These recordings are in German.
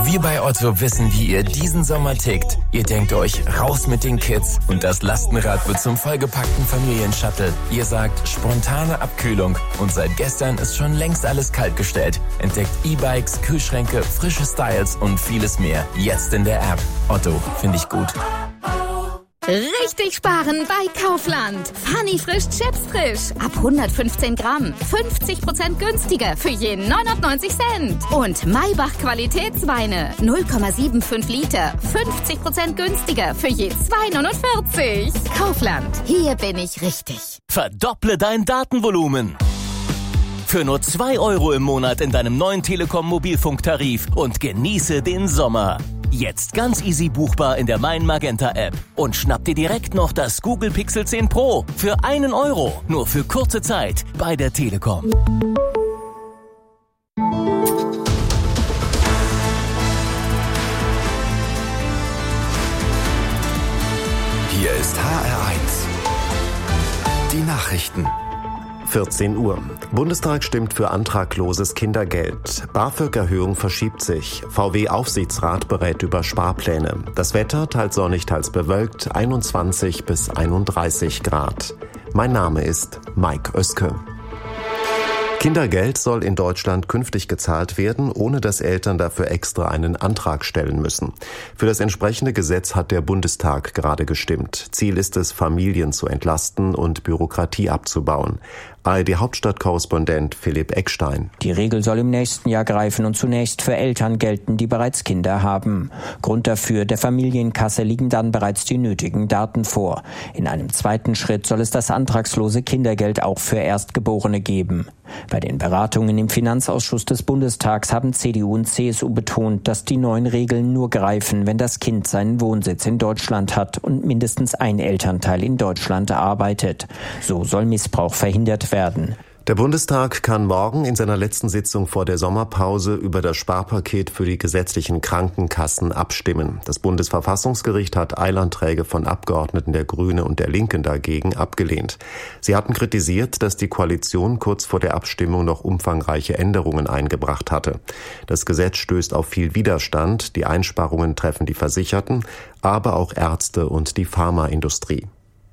Wir bei Otto wissen, wie ihr diesen Sommer tickt. Ihr denkt euch, raus mit den Kids und das Lastenrad wird zum vollgepackten Familienshuttle. Ihr sagt, spontane Abkühlung und seit gestern ist schon längst alles kaltgestellt. Entdeckt E-Bikes, Kühlschränke, frische Styles und vieles mehr. Jetzt in der App. Otto, finde ich gut. Richtig sparen bei Kaufland. Funny frisch Chips frisch. Ab 115 Gramm. 50% günstiger für je 99 Cent. Und Maybach Qualitätsweine. 0,75 Liter. 50% günstiger für je 2,49. Kaufland. Hier bin ich richtig. Verdopple dein Datenvolumen. Für nur 2 € im Monat in deinem neuen Telekom Mobilfunktarif und genieße den Sommer. Jetzt ganz easy buchbar in der Mein Magenta App. Und schnapp dir direkt noch das Google Pixel 10 Pro für 1 €. Nur für kurze Zeit bei der Telekom. Hier ist HR1. Die Nachrichten. 14 Uhr. Bundestag stimmt für antragloses Kindergeld. BAföG-Erhöhung verschiebt sich. VW-Aufsichtsrat berät über Sparpläne. Das Wetter teils sonnig, teils bewölkt, 21 bis 31 Grad. Mein Name ist Mike Oeske. Kindergeld soll in Deutschland künftig gezahlt werden, ohne dass Eltern dafür extra einen Antrag stellen müssen. Für das entsprechende Gesetz hat der Bundestag gerade gestimmt. Ziel ist es, Familien zu entlasten und Bürokratie abzubauen. ARD-Hauptstadtkorrespondent Philipp Eckstein. Die Regel soll im nächsten Jahr greifen und zunächst für Eltern gelten, die bereits Kinder haben. Grund dafür, der Familienkasse liegen dann bereits die nötigen Daten vor. In einem zweiten Schritt soll es das antragslose Kindergeld auch für Erstgeborene geben. Bei den Beratungen im Finanzausschuss des Bundestags haben CDU und CSU betont, dass die neuen Regeln nur greifen, wenn das Kind seinen Wohnsitz in Deutschland hat und mindestens ein Elternteil in Deutschland arbeitet. So soll Missbrauch verhindert werden. Der Bundestag kann morgen in seiner letzten Sitzung vor der Sommerpause über das Sparpaket für die gesetzlichen Krankenkassen abstimmen. Das Bundesverfassungsgericht hat Eilanträge von Abgeordneten der Grünen und der Linken dagegen abgelehnt. Sie hatten kritisiert, dass die Koalition kurz vor der Abstimmung noch umfangreiche Änderungen eingebracht hatte. Das Gesetz stößt auf viel Widerstand. Die Einsparungen treffen die Versicherten, aber auch Ärzte und die Pharmaindustrie.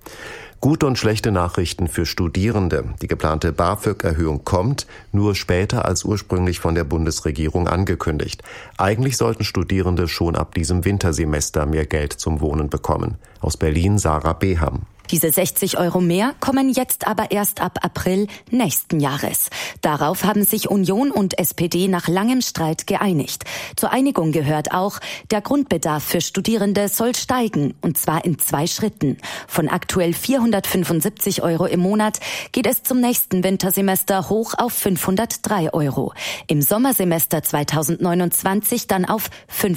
Gute und schlechte Nachrichten für Studierende. Die geplante BAföG-Erhöhung kommt, nur später als ursprünglich von der Bundesregierung angekündigt. Eigentlich sollten Studierende schon ab diesem Wintersemester mehr Geld zum Wohnen bekommen. Aus Berlin Sarah Beham. Diese 60 € mehr kommen jetzt aber erst ab April nächsten Jahres. Darauf haben sich Union und SPD nach langem Streit geeinigt. Zur Einigung gehört auch, der Grundbedarf für Studierende soll steigen, und zwar in 2 Schritten. Von aktuell 475 € im Monat geht es zum nächsten Wintersemester hoch auf 503 €. Im Sommersemester 2029 dann auf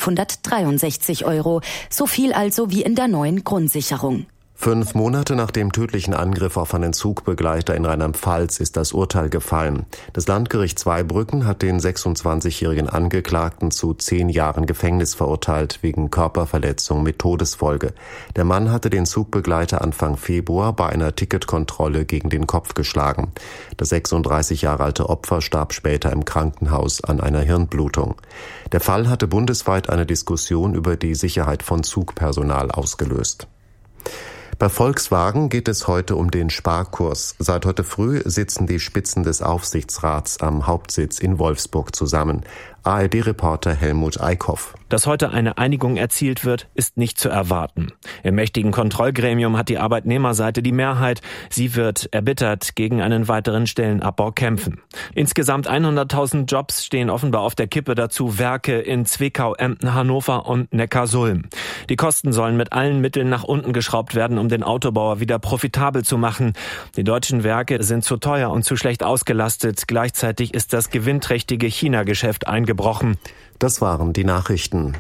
563 €. So viel also wie in der neuen Grundsicherung. 5 Monate nach dem tödlichen Angriff auf einen Zugbegleiter in Rheinland-Pfalz ist das Urteil gefallen. Das Landgericht Zweibrücken hat den 26-jährigen Angeklagten zu 10 Jahren Gefängnis verurteilt wegen Körperverletzung mit Todesfolge. Der Mann hatte den Zugbegleiter Anfang Februar bei einer Ticketkontrolle gegen den Kopf geschlagen. Das 36 Jahre alte Opfer starb später im Krankenhaus an einer Hirnblutung. Der Fall hatte bundesweit eine Diskussion über die Sicherheit von Zugpersonal ausgelöst. Bei Volkswagen geht es heute um den Sparkurs. Seit heute früh sitzen die Spitzen des Aufsichtsrats am Hauptsitz in Wolfsburg zusammen. ARD-Reporter Helmut Eickhoff. Dass heute eine Einigung erzielt wird, ist nicht zu erwarten. Im mächtigen Kontrollgremium hat die Arbeitnehmerseite die Mehrheit. Sie wird erbittert gegen einen weiteren Stellenabbau kämpfen. Insgesamt 100.000 Jobs stehen offenbar auf der Kippe, dazu Werke in Zwickau, Emden, Hannover und Neckarsulm. Die Kosten sollen mit allen Mitteln nach unten geschraubt werden, um den Autobauer wieder profitabel zu machen. Die deutschen Werke sind zu teuer und zu schlecht ausgelastet. Gleichzeitig ist das gewinnträchtige China-Geschäft eingebrochen. Das waren die Nachrichten.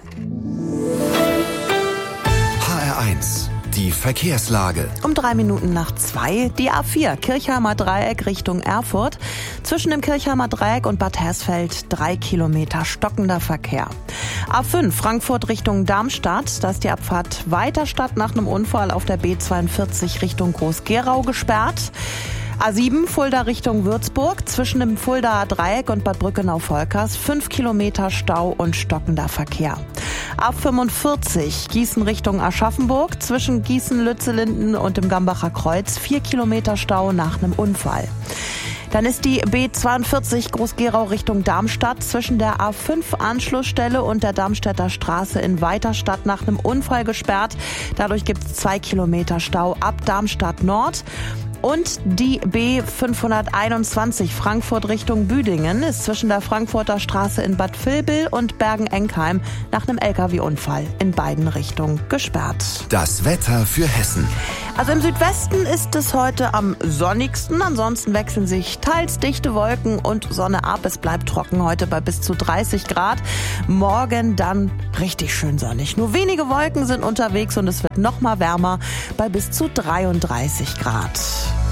HR1, die Verkehrslage. Um 2:03. Die A4 Kirchheimer Dreieck Richtung Erfurt. Zwischen dem Kirchheimer Dreieck und Bad Hersfeld 3 Kilometer stockender Verkehr. A5 Frankfurt Richtung Darmstadt. Da ist die Abfahrt Weiterstadt nach einem Unfall auf der B42 Richtung Groß-Gerau gesperrt. A7 Fulda Richtung Würzburg, zwischen dem Fuldaer Dreieck und Bad Brückenau-Volkers 5 Kilometer Stau und stockender Verkehr. A45 Gießen Richtung Aschaffenburg, zwischen Gießen-Lützellinden und dem Gambacher Kreuz 4 Kilometer Stau nach einem Unfall. Dann ist die B42 Groß-Gerau Richtung Darmstadt zwischen der A5 Anschlussstelle und der Darmstädter Straße in Weiterstadt nach einem Unfall gesperrt. Dadurch gibt es 2 Kilometer Stau ab Darmstadt Nord. Und die B521 Frankfurt Richtung Büdingen ist zwischen der Frankfurter Straße in Bad Vilbel und Bergen-Enkheim nach einem LKW-Unfall in beiden Richtungen gesperrt. Das Wetter für Hessen. Also im Südwesten ist es heute am sonnigsten. Ansonsten wechseln sich teils dichte Wolken und Sonne ab. Es bleibt trocken heute bei bis zu 30 Grad. Morgen dann richtig schön sonnig. Nur wenige Wolken sind unterwegs und es wird noch mal wärmer bei bis zu 33 Grad.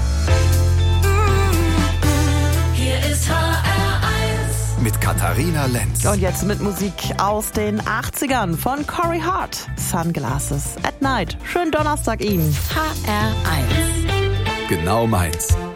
Hier ist HR1 mit Katharina Lenz. Und jetzt mit Musik aus den 80ern von Corey Hart. Sunglasses at Night. Schönen Donnerstag Ihnen. HR1 Genau meins.